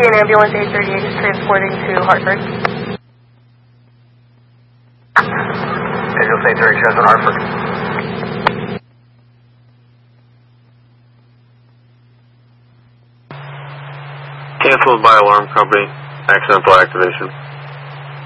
an ambulance 838 is transporting to Hartford. Ambulance 838 transport Hartford. Canceled by alarm company. Accidental activation.